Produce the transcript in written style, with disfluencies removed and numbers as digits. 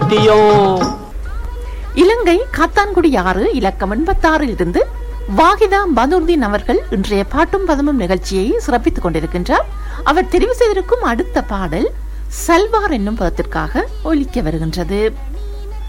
சத்தியோ. இலங்கை காத்தான்குடி 6 இலக்கம் 86 இருந்து வாகிதா பதுர்தீன் அவர்கள் இன்றைய பாட்டும் பதமும் நிகழ்ச்சியை சிறப்பித்துக் கொண்டிருக்கின்றார். அவர் தெரிவு செய்திருக்கும் அடுத்த பாடல் சல்வார் என்னும் பதத்திற்காக ஒலிக்க வருகின்றது.